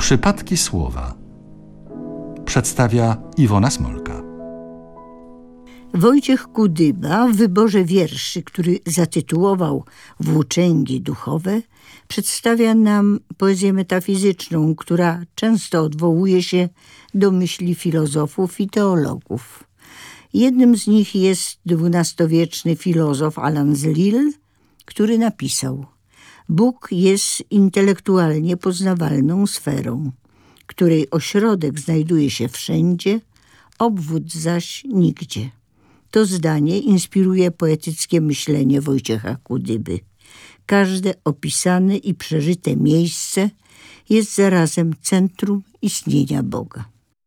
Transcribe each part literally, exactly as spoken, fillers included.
Przypadki słowa przedstawia Iwona Smolka. Wojciech Kudyba w wyborze wierszy, który zatytułował Włóczęgi duchowe, przedstawia nam poezję metafizyczną, która często odwołuje się do myśli filozofów i teologów. Jednym z nich jest dwunastowieczny filozof Alan z Lille, który napisał: Bóg jest intelektualnie poznawalną sferą, której ośrodek znajduje się wszędzie, obwód zaś nigdzie. To zdanie inspiruje poetyckie myślenie Wojciecha Kudyby. Każde opisane i przeżyte miejsce jest zarazem centrum istnienia Boga.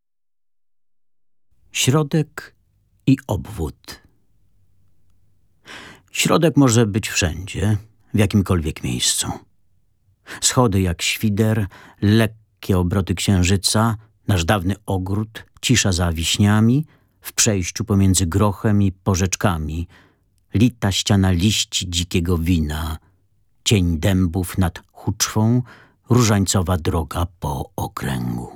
Środek i obwód. Środek może być wszędzie, w jakimkolwiek miejscu. Schody jak świder, lekkie obroty księżyca, nasz dawny ogród, cisza za wiśniami, w przejściu pomiędzy grochem i porzeczkami, lita ściana liści dzikiego wina, cień dębów nad huczwą, różańcowa droga po okręgu.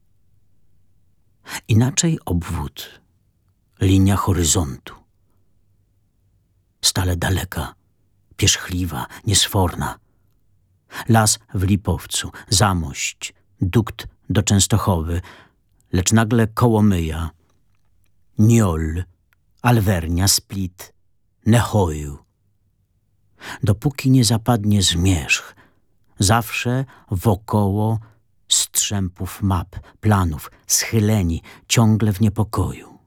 Inaczej obwód, linia horyzontu. Stale daleka, pierzchliwa, niesforna. Las w Lipowcu, Zamość, dukt do Częstochowy, lecz nagle Kołomyja, Niol, Alwernia, Split, Nechoju. Dopóki nie zapadnie zmierzch, zawsze wokoło strzępów map, planów, schyleni, ciągle w niepokoju.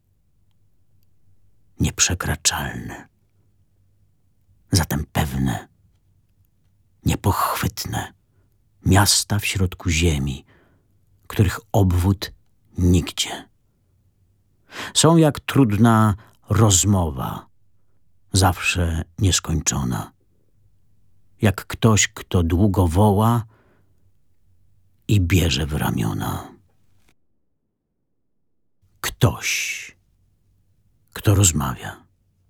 Nieprzekraczalne, zatem pewne, niepochwytne miasta w środku ziemi, których obwód nigdzie. Są jak trudna rozmowa, zawsze nieskończona. Jak ktoś, kto długo woła i bierze w ramiona. Ktoś, kto rozmawia.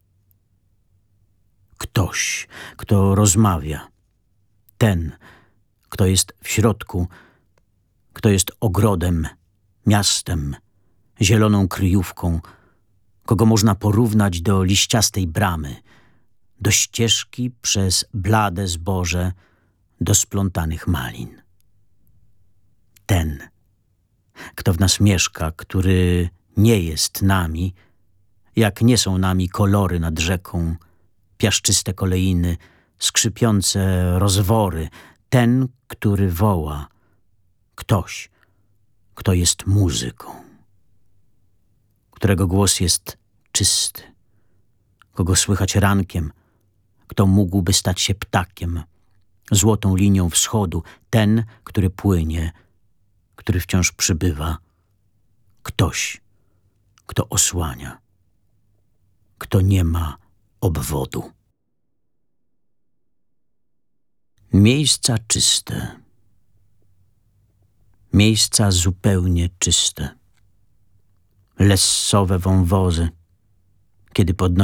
Ktoś, kto rozmawia. Ten, kto jest w środku, kto jest ogrodem, miastem, zieloną kryjówką, kogo można porównać do liściastej bramy, do ścieżki przez blade zboże, do splątanych malin. Ten, kto w nas mieszka, który nie jest nami, jak nie są nami kolory nad rzeką, piaszczyste kolejiny, skrzypiące rozwory, ten, który woła, ktoś, kto jest muzyką, którego głos jest czysty, kogo słychać rankiem, kto mógłby stać się ptakiem, złotą linią wschodu, ten, który płynie, który wciąż przybywa, ktoś, kto osłania, kto nie ma obwodu. Miejsca czyste, miejsca zupełnie czyste, lessowe wąwozy, kiedy podnosi